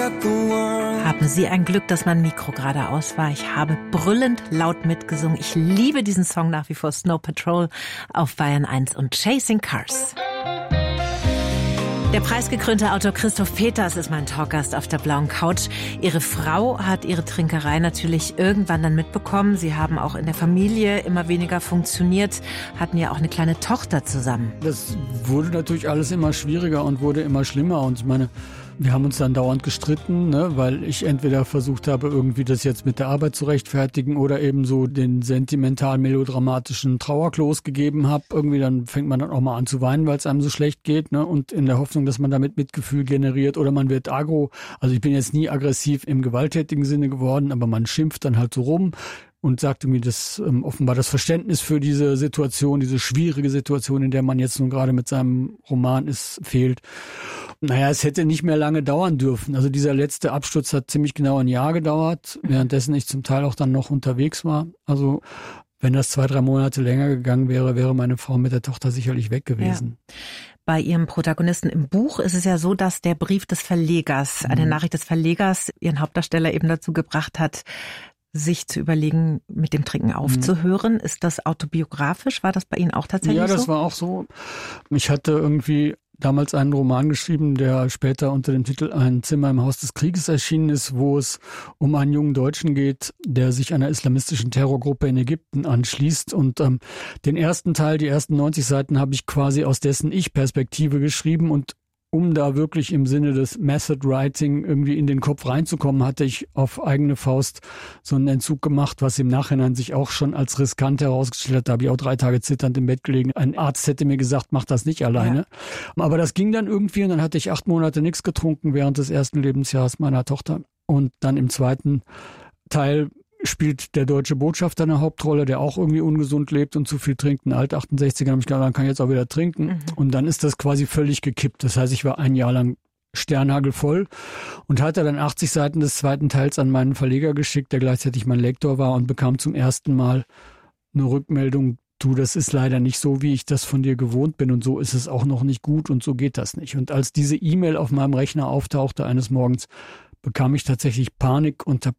Haben Sie ein Glück, dass mein Mikro gerade aus war? Ich habe brüllend laut mitgesungen. Ich liebe diesen Song nach wie vor, Snow Patrol auf Bayern 1 und Chasing Cars. Der preisgekrönte Autor Christoph Peters ist mein Talkgast auf der blauen Couch. Ihre Frau hat ihre Trinkerei natürlich irgendwann dann mitbekommen. Sie haben auch in der Familie immer weniger funktioniert, hatten ja auch eine kleine Tochter zusammen. Das wurde natürlich alles immer schwieriger und wurde immer schlimmer. Und ich meine, wir haben uns dann dauernd gestritten, ne, weil ich entweder versucht habe, irgendwie das jetzt mit der Arbeit zu rechtfertigen oder eben so den sentimental-melodramatischen Trauerklos gegeben habe. Irgendwie dann fängt man dann auch mal an zu weinen, weil es einem so schlecht geht, ne, und in der Hoffnung, dass man damit Mitgefühl generiert oder man wird aggro. Also ich bin jetzt nie aggressiv im gewalttätigen Sinne geworden, aber man schimpft dann halt so rum und sagte mir, dass offenbar das Verständnis für diese Situation, diese schwierige Situation, in der man jetzt nun gerade mit seinem Roman ist, fehlt. Naja, es hätte nicht mehr lange dauern dürfen. Also dieser letzte Absturz hat ziemlich genau ein Jahr gedauert, währenddessen ich zum Teil auch dann noch unterwegs war. Also wenn das 2-3 Monate länger gegangen wäre, wäre meine Frau mit der Tochter sicherlich weg gewesen. Ja. Bei Ihrem Protagonisten im Buch ist es ja so, dass der Brief des Verlegers, eine Nachricht des Verlegers, Ihren Hauptdarsteller eben dazu gebracht hat, sich zu überlegen, mit dem Trinken aufzuhören. Ist das autobiografisch? War das bei Ihnen auch tatsächlich so? Ja, das war auch so. Ich hatte irgendwie damals einen Roman geschrieben, der später unter dem Titel Ein Zimmer im Haus des Krieges erschienen ist, wo es um einen jungen Deutschen geht, der sich einer islamistischen Terrorgruppe in Ägypten anschließt. Und den ersten Teil, die ersten 90 Seiten, habe ich quasi aus dessen Ich-Perspektive geschrieben. Und um da wirklich im Sinne des Method Writing irgendwie in den Kopf reinzukommen, hatte ich auf eigene Faust so einen Entzug gemacht, was im Nachhinein sich auch schon als riskant herausgestellt hat. Da habe ich auch 3 Tage zitternd im Bett gelegen. Ein Arzt hätte mir gesagt, mach das nicht alleine. Ja. Aber das ging dann irgendwie und dann hatte ich 8 Monate nichts getrunken während des ersten Lebensjahres meiner Tochter. Und dann im zweiten Teil spielt der deutsche Botschafter eine Hauptrolle, der auch irgendwie ungesund lebt und zu viel trinkt. Ein Alt-68er, habe ich gedacht, dann kann ich jetzt auch wieder trinken. Und dann ist das quasi völlig gekippt. Das heißt, ich war ein Jahr lang sternhagelvoll und hatte dann 80 Seiten des zweiten Teils an meinen Verleger geschickt, der gleichzeitig mein Lektor war, und bekam zum ersten Mal eine Rückmeldung: Du, das ist leider nicht so, wie ich das von dir gewohnt bin, und so ist es auch noch nicht gut und so geht das nicht. Und als diese E-Mail auf meinem Rechner auftauchte eines Morgens, bekam ich tatsächlich Panik und habe